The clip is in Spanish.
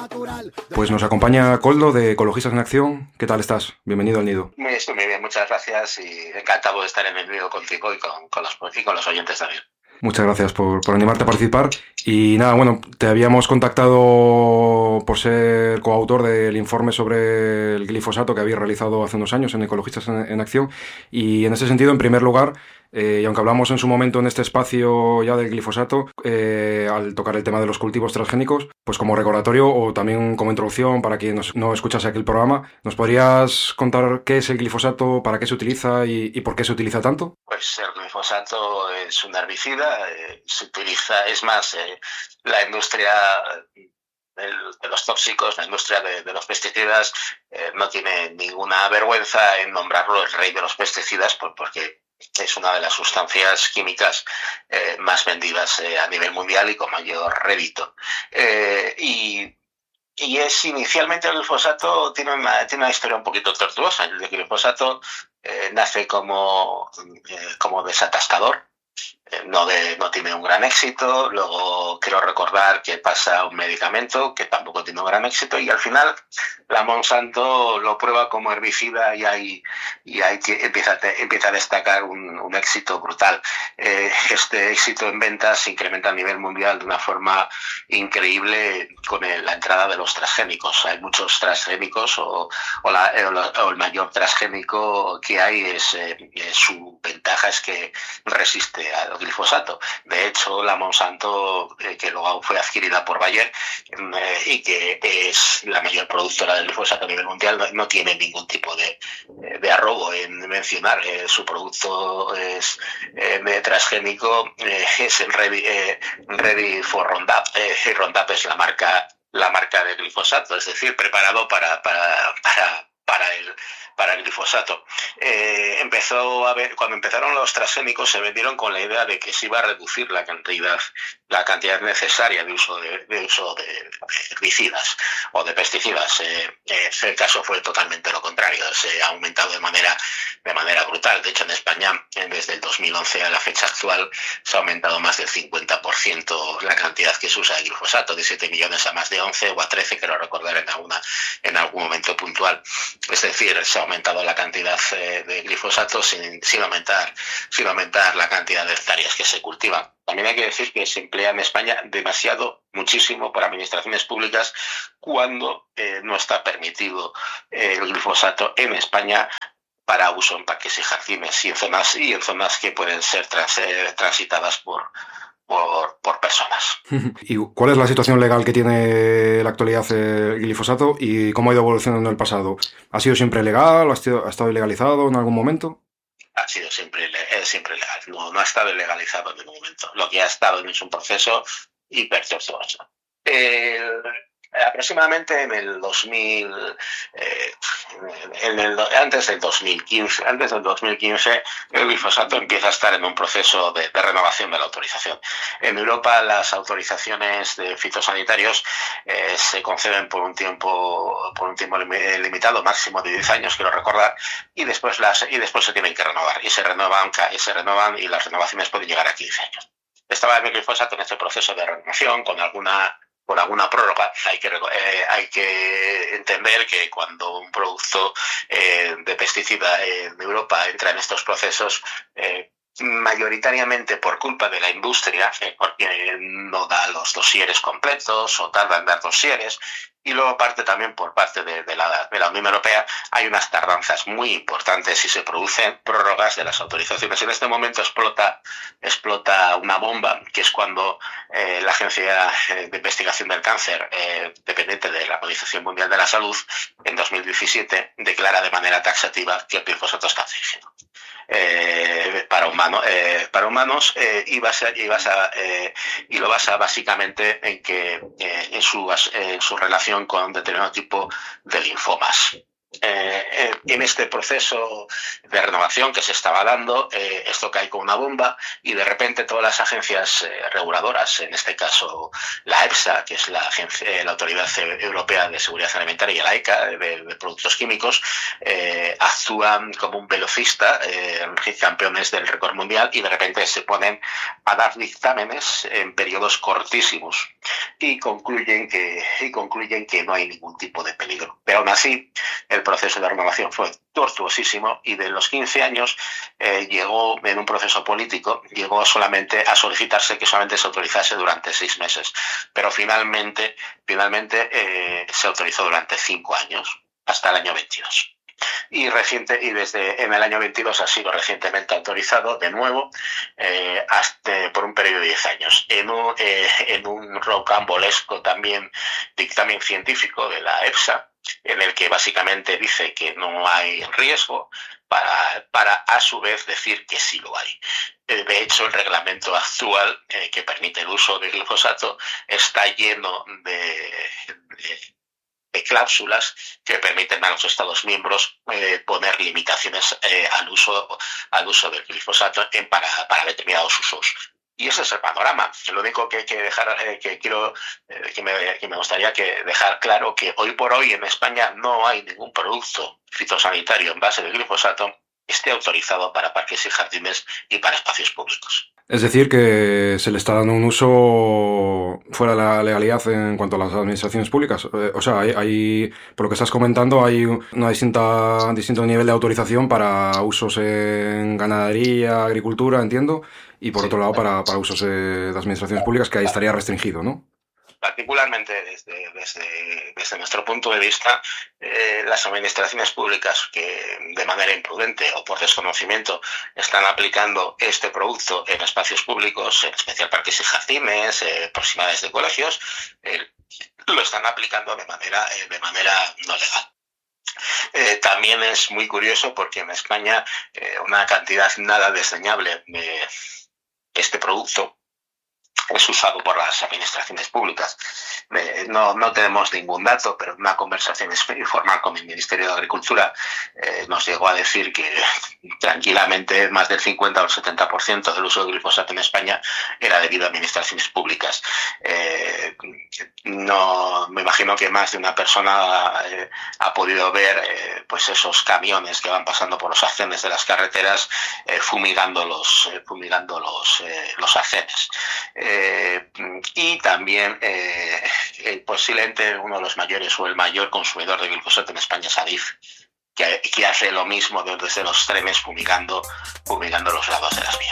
Pues nos acompaña Koldo de Ecologistas en Acción. ¿Qué tal estás? Bienvenido al nido. Estoy muy bien, muchas gracias y encantado de estar en el nido contigo y con los oyentes también. Muchas gracias por animarte a participar. Y nada, bueno, te habíamos contactado por ser coautor del informe sobre el glifosato que había realizado hace unos años en Ecologistas en Acción. Y en ese sentido, en primer lugar, y aunque hablamos en su momento en este espacio ya del glifosato, al tocar el tema de los cultivos transgénicos, pues como recordatorio o también como introducción para quien no escuchase aquel programa, ¿nos podrías contar qué es el glifosato, para qué se utiliza y por qué se utiliza tanto? Pues el glifosato es un herbicida, se utiliza, es más, la industria de los tóxicos, la industria de los pesticidas, no tiene ninguna vergüenza en nombrarlo el rey de los pesticidas porque es una de las sustancias químicas más vendidas a nivel mundial y con mayor rédito. Y es inicialmente el glifosato tiene una historia un poquito tortuosa. El glifosato nace como desatascador. No tiene un gran éxito. Luego quiero recordar que pasa un medicamento que tampoco tiene un gran éxito y al final la Monsanto lo prueba como herbicida y ahí empieza a destacar un éxito brutal. Este éxito en ventas se incrementa a nivel mundial de una forma increíble con la entrada de los transgénicos. Hay muchos transgénicos o el mayor transgénico que hay su ventaja es que resiste al glifosato. De hecho, la Monsanto, que luego fue adquirida por Bayer y que es la mayor productora de glifosato a nivel mundial, no tiene ningún tipo de arrobo en mencionar. Su producto es transgénico, es Ready for Roundup. Roundup es la marca de glifosato, es decir, preparado para el glifosato. Cuando empezaron los transgénicos se vendieron con la idea de que se iba a reducir la cantidad necesaria de uso de herbicidas o de pesticidas. El caso fue totalmente lo contrario, se ha aumentado de manera brutal. De hecho, en España, desde el 2011 a la fecha actual, se ha aumentado más del 50% la cantidad que se usa de glifosato, de 7 millones a más de 11 o a 13, quiero recordar en algún momento puntual. Es decir, se ha aumentado la cantidad de glifosato sin aumentar la cantidad de hectáreas que se cultivan. También hay que decir que se emplea en España muchísimo por administraciones públicas cuando no está permitido el glifosato en España para uso en parques y jardines y en zonas que pueden ser transitadas por personas. ¿Y cuál es la situación legal que tiene en la actualidad el glifosato y cómo ha ido evolucionando en el pasado? ¿Ha sido siempre legal? ¿Ha estado ilegalizado en algún momento? Ha sido siempre legal, no ha estado ilegalizado en ningún momento. Lo que ha estado es un proceso hipertortuoso. Aproximadamente en el 2000, antes del 2015, el glifosato empieza a estar en un proceso de renovación de la autorización. En Europa las autorizaciones de fitosanitarios se conceden por un tiempo limitado, máximo de 10 años, quiero recordar, y después se tienen que renovar, y se renovan y las renovaciones pueden llegar a 15 años. Estaba el glifosato en este proceso de renovación con alguna prórroga. Hay que entender que cuando un producto de pesticida en Europa entra en estos procesos, mayoritariamente por culpa de la industria, porque no da los dosieres completos o tarda en dar dosieres, y luego también por parte de la Unión Europea hay unas tardanzas muy importantes y se producen prórrogas de las autorizaciones. En este momento explota una bomba, que es cuando la Agencia de Investigación del Cáncer, dependiente de la Organización Mundial de la Salud, en 2017 declara de manera taxativa que el glifosato es cancerígeno. Para humanos y lo basa básicamente en que en su relación con determinado tipo de linfomas. En este proceso de renovación que se estaba dando, esto cae como una bomba y de repente todas las agencias reguladoras, en este caso la EFSA, que es la Autoridad Europea de Seguridad Alimentaria, y la ECA, de Productos Químicos, actúan como un velocista, campeones del récord mundial, y de repente se ponen a dar dictámenes en periodos cortísimos y concluyen que no hay ningún tipo de peligro. Pero aún así, el proceso de renovación fue tortuosísimo y de los 15 años llegó en un proceso político, llegó solamente a solicitarse que solamente se autorizase durante 6 meses, pero finalmente se autorizó durante 5 años, hasta el año 22. Y desde en el año 22 ha sido recientemente autorizado de nuevo por un periodo de 10 años en un rocambolesco también dictamen científico de la EFSA, en el que básicamente dice que no hay riesgo para a su vez decir que sí lo hay. De hecho, el reglamento actual que permite el uso de glifosato está lleno de cláusulas que permiten a los Estados miembros poner limitaciones al uso del glifosato para determinados usos. Y ese es el panorama. Lo único que hay que dejar, que me gustaría dejar claro, que hoy por hoy en España no hay ningún producto fitosanitario en base de glifosato esté autorizado para parques y jardines y para espacios públicos. Es decir, que se le está dando un uso fuera de la legalidad en cuanto a las administraciones públicas. O sea, por lo que estás comentando, hay un distinto nivel de autorización para usos en ganadería, agricultura, entiendo, y por otro lado para usos de administraciones públicas, que ahí estaría restringido, ¿no? Particularmente desde nuestro punto de vista, las administraciones públicas que de manera imprudente o por desconocimiento están aplicando este producto en espacios públicos, en especial parques y jardines, proximidades de colegios, lo están aplicando de manera no legal. También es muy curioso porque en España una cantidad nada desdeñable de este producto es usado por las administraciones públicas. No tenemos ningún dato, pero en una conversación informal con el Ministerio de Agricultura nos llegó a decir que tranquilamente más del 50 o el 70% del uso de glifosato en España era debido a administraciones públicas. No, me imagino que más de una persona ha podido ver pues esos camiones que van pasando por los arcenes de las carreteras fumigando los arcenes. Y también posiblemente uno de los mayores o el mayor consumidor de glifosato en España es Adif, que hace lo mismo desde los trenes fumigando los lados de las vías.